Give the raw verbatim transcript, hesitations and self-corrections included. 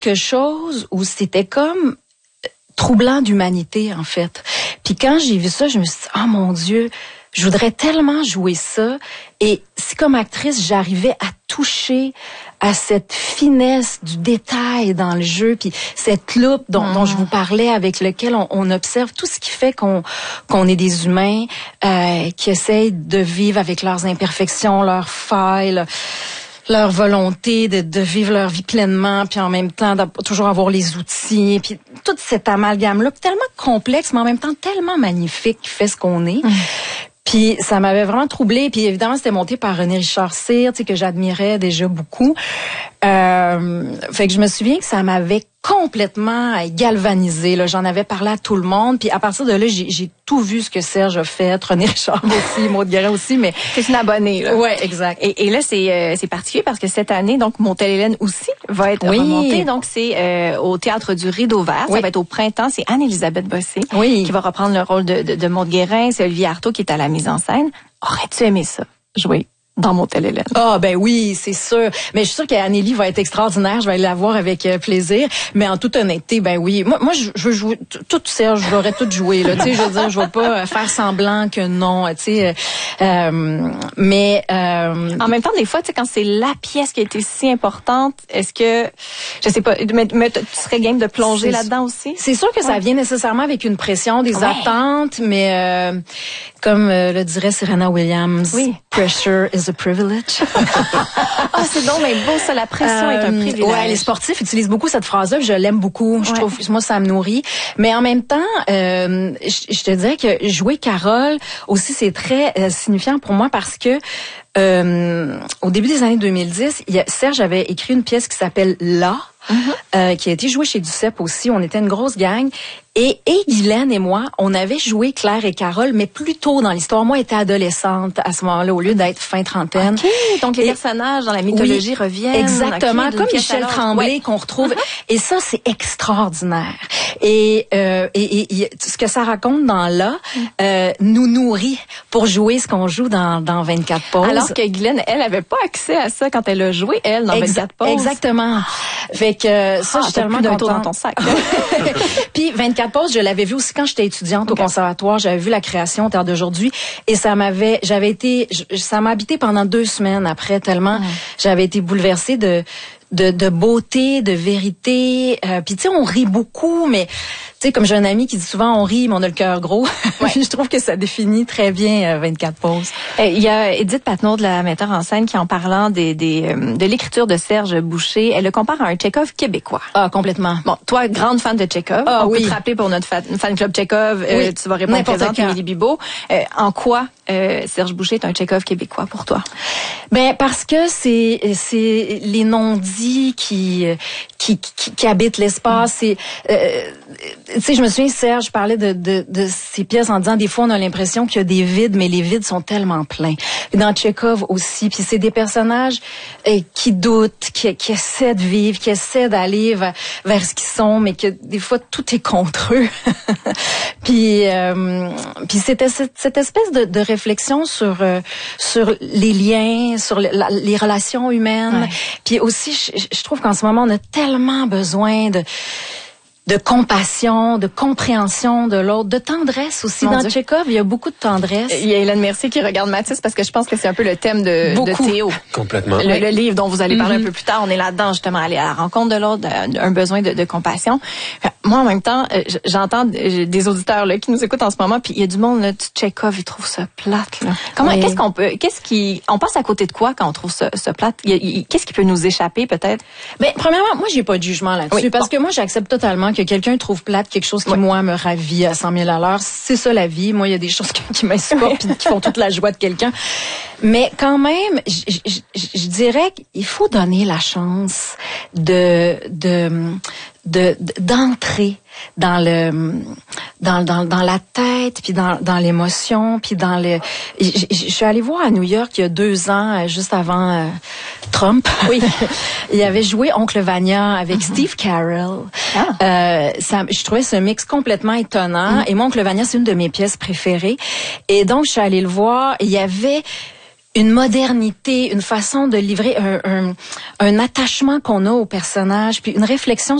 quelque chose où c'était comme troublant d'humanité, en fait. Puis quand j'ai vu ça, je me suis dit, oh mon Dieu, je voudrais tellement jouer ça. Et si comme actrice, j'arrivais à toucher à cette finesse du détail dans le jeu, puis cette loupe dont, mmh. dont je vous parlais, avec lequel on, on observe tout ce qui fait qu'on qu'on est des humains euh, qui essayent de vivre avec leurs imperfections, leurs failles, leur volonté de, de vivre leur vie pleinement, puis en même temps de toujours avoir les outils, puis toute cette amalgame-là, tellement complexe, mais en même temps tellement magnifique, qui fait ce qu'on est. Mmh. Puis ça m'avait vraiment troublée. Puis évidemment, c'était monté par René Richard Cyr, tu sais, que j'admirais déjà beaucoup. Euh, fait que je me souviens que ça m'avait complètement galvanisée. Là, j'en avais parlé à tout le monde. Puis à partir de là, j'ai, j'ai tout vu ce que Serge a fait, René Richard aussi, Maud Guérin aussi. Mais c'est une abonnée. Là. Ouais, exact. Et, et là, c'est euh, c'est particulier parce que cette année, donc Montelle-Hélène aussi va être oui. remontée. Donc c'est euh, au Théâtre du Rideau Vert. Oui. Ça va être au printemps. C'est Anne-Élisabeth Bossé oui. qui va reprendre le rôle de, de, de Maud Guérin. C'est Olivier Artaud qui est à la mise en scène. Aurais-tu aimé ça, jouer dans Montelle-Hélène? Ah, ben oui, c'est sûr. Mais je suis sûre qu'Annélie va être extraordinaire. Je vais aller la voir avec euh, plaisir. Mais en toute honnêteté, ben oui. Moi, moi, je, je veux jouer tout Serge. Je l'aurais tout joué, là. Tu sais, je veux dire, je vais pas faire semblant que non, tu sais. Euh, mais, euh... en même temps, des fois, tu sais, quand c'est la pièce qui a été si importante, est-ce que, je sais pas, mais, mais tu serais game de plonger c'est là-dedans aussi? C'est sûr que ouais. ça vient nécessairement avec une pression, des ouais. attentes, mais, euh, comme euh, le dirait Serena Williams, oui. pressure is a privilege. Ah, oh, c'est donc mais beau ça, la pression euh, est un privilège. Ouais, les sportifs utilisent beaucoup cette phrase-là, je l'aime beaucoup. Ouais. Je trouve, moi, ça me nourrit. Mais en même temps, euh, je, je te dirais que jouer Carole aussi, c'est très euh, signifiant pour moi parce que euh, au début des années deux mille dix, il y a, Serge avait écrit une pièce qui s'appelle Là. Mm-hmm. Euh, qui a été jouée chez Duceppe aussi. On était une grosse gang. Et, et Guylaine et moi, on avait joué Claire et Carole, mais plus tôt dans l'histoire. Moi, j'étais adolescente à ce moment-là, au lieu d'être fin trentaine. OK, donc les et, personnages dans la mythologie oui, reviennent. Exactement, okay, comme Michel Tremblay ouais. qu'on retrouve. Uh-huh. Et ça, c'est extraordinaire. Et, euh, et, et, et ce que ça raconte dans Là euh, nous nourrit pour jouer ce qu'on joue dans, dans vingt-quatre pauses. Alors que Guylaine, elle avait pas accès à ça quand elle a joué, elle, dans Exa- vingt-quatre pauses. Exactement. Fait que euh, ça, ah, je suis tellement contente. Dans ton sac. Puis vingt-quatre pauses, je l'avais vu aussi quand j'étais étudiante okay. au conservatoire. J'avais vu la création au Théâtre d'aujourd'hui et ça m'avait, j'avais été, je, ça m'a habité pendant deux semaines après tellement mm. j'avais été bouleversée de de, de beauté, de vérité. Euh, puis tu sais, on rit beaucoup, mais tu sais, comme j'ai un ami qui dit souvent on rit, mais on a le cœur gros. Ouais. Je trouve que ça définit très bien euh, vingt-quatre pauses. Il y a Édith Patnaud, de la metteur en scène, qui en parlant des, des euh, de l'écriture de Serge Boucher, elle le compare à un Tchekhov québécois. Ah, complètement. Bon, toi, grande fan de Tchekhov. Ah, on oui. peut te rappeler pour notre fan, fan club Tchekhov. Euh, oui. Tu vas répondre présente, Émilie Bibeau. Euh, en quoi euh, Serge Boucher est un Tchekhov québécois pour toi? Ben parce que c'est c'est les non-dits qui qui qui, qui habitent l'espace. C'est euh, tu sais, je me souviens, Serge parlait de de de ces pièces en disant des fois on a l'impression qu'il y a des vides, mais les vides sont tellement pleins. Et dans Tchekhov aussi, puis c'est des personnages euh, qui doutent, qui qui essaient de vivre, qui essaient d'aller vers, vers ce qu'ils sont, mais que des fois tout est contre eux. puis euh, puis c'était cette, cette espèce de, de réflexion sur euh, sur les liens, sur le, la, les relations humaines. Ouais. Puis aussi, je, je trouve qu'en ce moment, on a tellement besoin de de compassion, de compréhension de l'autre, de tendresse aussi. Mon dans Dieu. Tchekhov, il y a beaucoup de tendresse. Il y a Hélène Mercier qui regarde Mathis parce que je pense que c'est un peu le thème de, de Théo. Complètement. Le, le livre dont vous allez parler mm-hmm. un peu plus tard, on est là-dedans justement, aller à la rencontre de l'autre, un besoin de, de compassion. Moi, en même temps, j'entends des auditeurs là qui nous écoutent en ce moment, puis il y a du monde là, du Tchekhov, ils trouvent ça plate. Là. Comment, oui. qu'est-ce qu'on peut, qu'est-ce qui, on passe à côté de quoi quand on trouve ça, ça plate? Il, il, qu'est-ce qui peut nous échapper peut-être? Ben, premièrement, moi, j'ai pas de jugement là-dessus oui, parce bon. que moi, j'accepte totalement que quelqu'un trouve plate quelque chose qui, oui. moi, me ravit à cent mille à l'heure. C'est ça, la vie. Moi, il y a des choses qui, qui m'insupportent oui. et qui font toute la joie de quelqu'un. Mais quand même, je dirais qu'il faut donner la chance de, de, de, d'entrer dans le, dans, dans, dans la tête, puis dans, dans l'émotion, puis dans le, je, je suis allée voir à New York il y a deux ans, juste avant euh, Trump. Oui. Il avait joué Oncle Vanya avec mm-hmm. Steve Carell. Ah. Euh, ça, je trouvais ce mix complètement étonnant. Mm. Et moi, Oncle Vanya, c'est une de mes pièces préférées. Et donc, je suis allée le voir. Et il y avait une modernité, une façon de livrer un, un, un attachement qu'on a au personnage, puis une réflexion